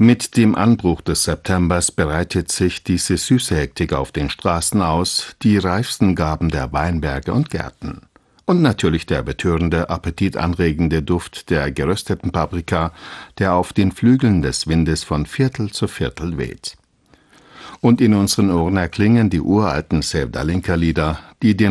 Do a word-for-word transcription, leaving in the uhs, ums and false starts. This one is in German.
Mit dem Anbruch des Septembers breitet sich diese süße Hektik auf den Straßen aus, die reifsten Gaben der Weinberge und Gärten. Und natürlich der betörende, appetitanregende Duft der gerösteten Paprika, der auf den Flügeln des Windes von Viertel zu Viertel weht. Und in unseren Ohren erklingen die uralten Sevdalinka-Lieder, die den